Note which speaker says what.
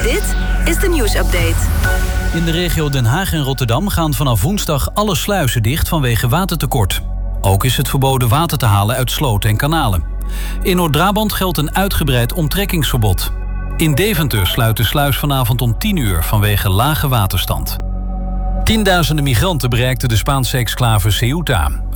Speaker 1: Dit is de nieuwsupdate.
Speaker 2: In de regio Den Haag en Rotterdam gaan vanaf woensdag alle sluizen dicht vanwege watertekort. Ook is het verboden water te halen uit sloten en kanalen. In Noord-Brabant geldt een uitgebreid omtrekkingsverbod. In Deventer sluit de sluis vanavond om 10 uur vanwege lage waterstand. Tienduizenden migranten bereikten de Spaanse exclave Ceuta.